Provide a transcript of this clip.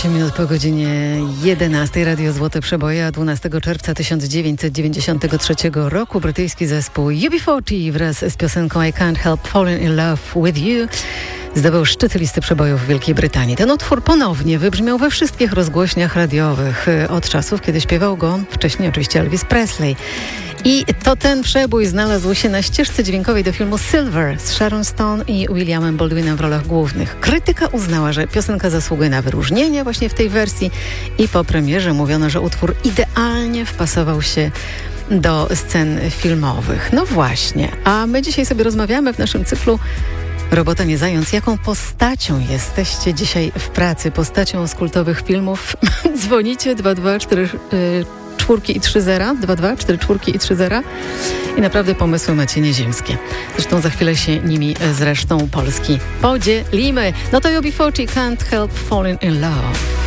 8 minut po godzinie 11. Radio Złote Przeboje, a 12 czerwca 1993 roku brytyjski zespół UB40 wraz z piosenką I Can't Help Falling in Love with You zdobył szczyty listy przebojów w Wielkiej Brytanii. Ten utwór ponownie wybrzmiał we wszystkich rozgłośniach radiowych od czasów, kiedy śpiewał go wcześniej oczywiście Elvis Presley. I to ten przebój znalazł się na ścieżce dźwiękowej do filmu Silver z Sharon Stone i Williamem Baldwinem w rolach głównych. Krytyka uznała, że piosenka zasługuje na wyróżnienie właśnie w tej wersji i po premierze mówiono, że utwór idealnie wpasował się do scen filmowych. No właśnie, a my dzisiaj sobie rozmawiamy w naszym cyklu Robota nie zając. Jaką postacią jesteście dzisiaj w pracy? Postacią z kultowych filmów? Dzwonicie 224 i naprawdę pomysły macie nieziemskie. Zresztą za chwilę się nimi z resztą Polski podzielimy. No to UB40 Can't Help Falling in Love.